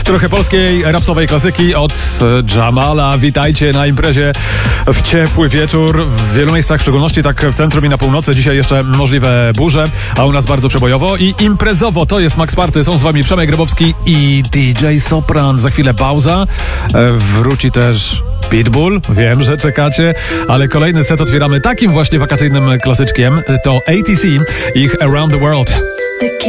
Trochę polskiej rapsowej klasyki od Jamala. Witajcie na imprezie w ciepły wieczór. W wielu miejscach, w szczególności tak w centrum i na północy. Dzisiaj jeszcze możliwe burze, a u nas bardzo przebojowo i imprezowo. To jest Max Party. Są z wami Przemek Grabowski i DJ Sopran. Za chwilę pauza. Wróci też Pitbull. Wiem, że czekacie, ale kolejny set otwieramy takim właśnie wakacyjnym klasyczkiem. To ATC, ich Around the World.